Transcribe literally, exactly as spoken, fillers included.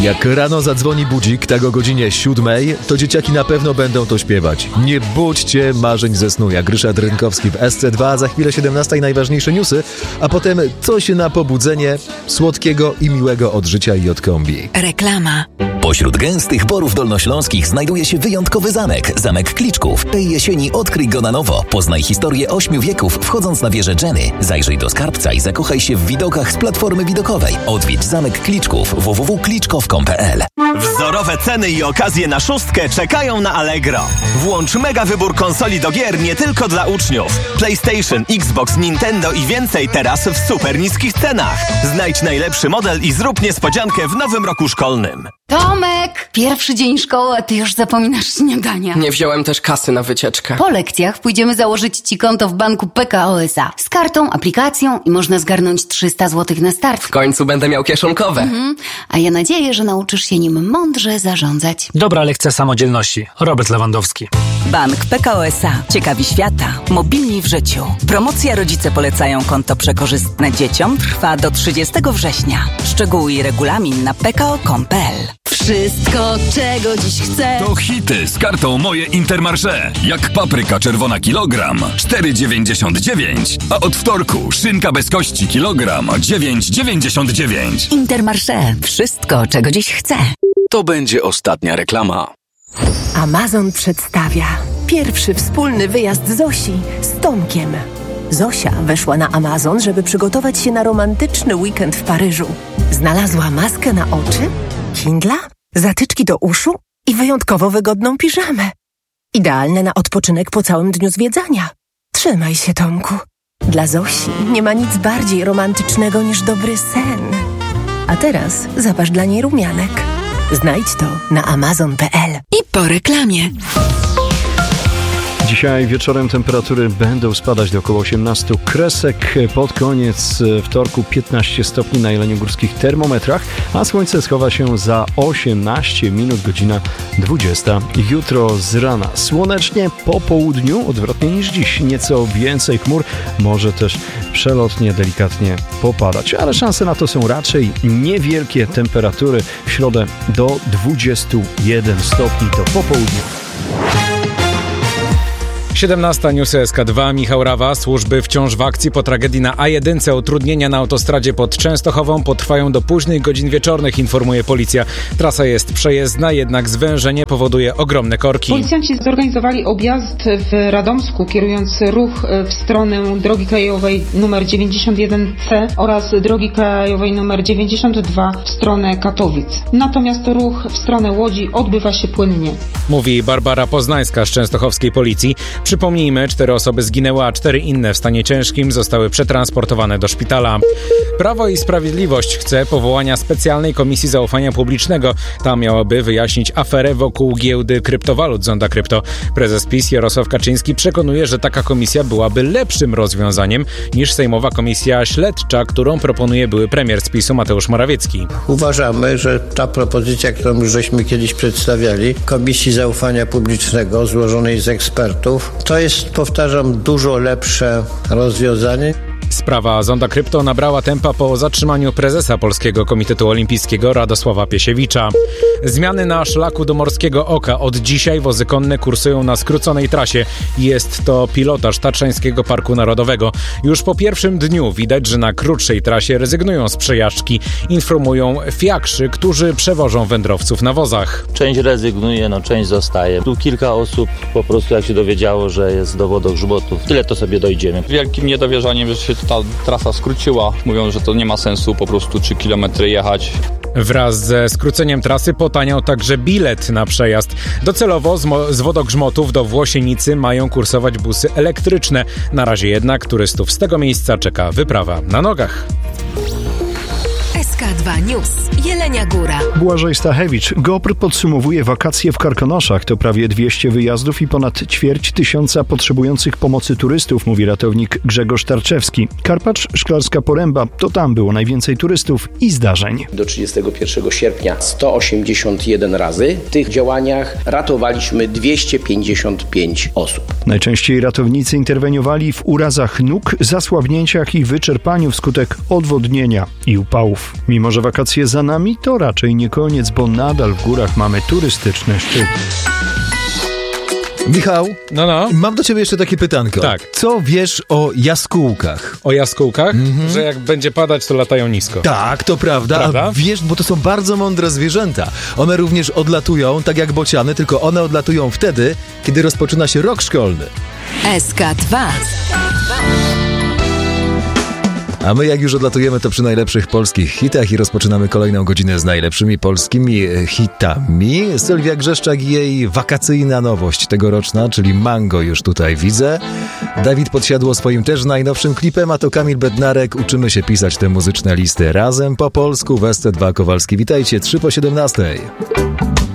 Jak rano zadzwoni budzik, tak o godzinie siódmej, to dzieciaki na pewno będą to śpiewać. Nie budźcie marzeń ze snu, jak Ryszard Rynkowski w S C dwa, za chwilę siedemnasta i najważniejsze newsy, a potem coś na pobudzenie słodkiego i miłego od życia i od kombi. Reklama. Pośród gęstych borów dolnośląskich znajduje się wyjątkowy zamek, Zamek Kliczków. Tej jesieni odkryj go na nowo. Poznaj historię ośmiu wieków, wchodząc na wieżę Jenny. Zajrzyj do skarbca i zakochaj się w widokach z platformy widokowej. Odwiedź Zamek Kliczków w w w kropka kliczkow kropka com kropka p l. Wzorowe ceny i okazje na szóstkę czekają na Allegro. Włącz mega wybór konsoli do gier nie tylko dla uczniów. PlayStation, Xbox, Nintendo i więcej teraz w super niskich cenach. Znajdź najlepszy model i zrób niespodziankę w nowym roku szkolnym. Tomek! Pierwszy dzień szkoły, a ty już zapominasz śniadania. Nie wziąłem też kasy na wycieczkę. Po lekcjach pójdziemy założyć ci konto w banku P K O S A. Z kartą, aplikacją i można zgarnąć trzysta złotych na start. W końcu będę miał kieszonkowe. Mhm. A ja nadzieję, że nauczysz się nim mądrze zarządzać. Dobra lekcja samodzielności. Robert Lewandowski. Bank P K O S A. Ciekawi świata. Mobilni w życiu. Promocja Rodzice polecają konto przekorzystne dzieciom trwa do trzydziestego września. Szczegóły i regulamin na p k o kropka com kropka p l. Wszystko, czego dziś chcę. To hity z kartą Moje Intermarché. Jak papryka czerwona kilogram cztery dziewięćdziesiąt dziewięć, a od wtorku szynka bez kości kilogram dziewięć dziewięćdziesiąt dziewięć. Intermarché. Wszystko, czego dziś chcę. To będzie ostatnia reklama. Amazon przedstawia pierwszy wspólny wyjazd Zosi z Tomkiem. Zosia weszła na Amazon, żeby przygotować się na romantyczny weekend w Paryżu. Znalazła maskę na oczy, Kindla, zatyczki do uszu i wyjątkowo wygodną piżamę. Idealne na odpoczynek po całym dniu zwiedzania. Trzymaj się, Tomku. Dla Zosi nie ma nic bardziej romantycznego niż dobry sen. A teraz zapasz dla niej rumianek. Znajdź to na amazon kropka p l. I po reklamie. Dzisiaj wieczorem temperatury będą spadać do około osiemnastu kresek. Pod koniec wtorku piętnaście stopni na jeleniogórskich termometrach, a słońce schowa się za osiemnaście minut, godzina dwudziesta. Jutro z rana słonecznie, po południu odwrotnie niż dziś. Nieco więcej chmur, może też przelotnie, delikatnie popadać, ale szanse na to są raczej niewielkie. Temperatury w środę do dwudziestu jeden stopni, to po południu. siedemnasta Newsy S K dwa, Michał Rawa. Służby wciąż w akcji po tragedii na A jeden. Utrudnienia na autostradzie pod Częstochową potrwają do późnych godzin wieczornych, informuje policja. Trasa jest przejezdna, jednak zwężenie powoduje ogromne korki. Policjanci zorganizowali objazd w Radomsku, kierując ruch w stronę drogi krajowej numer dziewięćdziesiąt jeden C oraz drogi krajowej numer dziewięćdziesiąt dwa w stronę Katowic. Natomiast ruch w stronę Łodzi odbywa się płynnie. Mówi Barbara Poznańska z częstochowskiej policji. Przypomnijmy, cztery osoby zginęły, a cztery inne w stanie ciężkim zostały przetransportowane do szpitala. Prawo i Sprawiedliwość chce powołania specjalnej komisji zaufania publicznego. Ta miałaby wyjaśnić aferę wokół giełdy kryptowalut Zonda Krypto. Prezes PiS Jarosław Kaczyński przekonuje, że taka komisja byłaby lepszym rozwiązaniem niż sejmowa komisja śledcza, którą proponuje były premier z PiSu Mateusz Morawiecki. Uważamy, że ta propozycja, którą już żeśmy kiedyś przedstawiali, Komisji Zaufania Publicznego złożonej z ekspertów, to jest, powtarzam, dużo lepsze rozwiązanie. Sprawa Zonda Krypto nabrała tempa po zatrzymaniu prezesa Polskiego Komitetu Olimpijskiego Radosława Piesiewicza. Zmiany na szlaku do Morskiego Oka. Od dzisiaj wozy konne kursują na skróconej trasie. Jest to pilotaż Tatrzańskiego Parku Narodowego. Już po pierwszym dniu widać, że na krótszej trasie rezygnują z przejażdżki. Informują fiakrzy, którzy przewożą wędrowców na wozach. Część rezygnuje, no część zostaje. Tu kilka osób po prostu jak się dowiedziało, że jest do wodogrzbotów, tyle to sobie dojdziemy. Wielkim niedowierzaniem, że się ta trasa skróciła. Mówią, że to nie ma sensu po prostu trzy kilometry jechać. Wraz ze skróceniem trasy potaniał także bilet na przejazd. Docelowo z, mo- z wodogrzmotów do Włosienicy mają kursować busy elektryczne. Na razie jednak turystów z tego miejsca czeka wyprawa na nogach. S K dwa News. Jelenia Góra. Błażej Stachewicz. GOPR podsumowuje wakacje w Karkonoszach. To prawie dwieście wyjazdów i ponad ćwierć tysiąca potrzebujących pomocy turystów, mówi ratownik Grzegorz Tarczewski. Karpacz, Szklarska Poręba. To tam było najwięcej turystów i zdarzeń. Do trzydziestego pierwszego sierpnia sto osiemdziesiąt jeden razy. W tych działaniach ratowaliśmy dwieście pięćdziesiąt pięć osób. Najczęściej ratownicy interweniowali w urazach nóg, zasłabnięciach i wyczerpaniu wskutek odwodnienia i upałów. Mimo że wakacje za nami, to raczej nie koniec, bo nadal w górach mamy turystyczne szczyty. Michał, no, no. mam do ciebie jeszcze takie pytanko. Tak. Co wiesz o jaskółkach? O jaskółkach? Mhm. Że jak będzie padać, to latają nisko. Tak, to prawda. Prawda? A wiesz, bo to są bardzo mądre zwierzęta. One również odlatują, tak jak bociany, tylko one odlatują wtedy, kiedy rozpoczyna się rok szkolny. S K dwa. A my jak już odlatujemy, to przy najlepszych polskich hitach i rozpoczynamy kolejną godzinę z najlepszymi polskimi hitami. Sylwia Grzeszczak i jej wakacyjna nowość tegoroczna, czyli Mango już tutaj widzę. Dawid Podsiadło swoim też najnowszym klipem, a to Kamil Bednarek. Uczymy się pisać te muzyczne listy razem po polsku w S C dwa Kowalski. Witajcie, trzy po siedemnastej.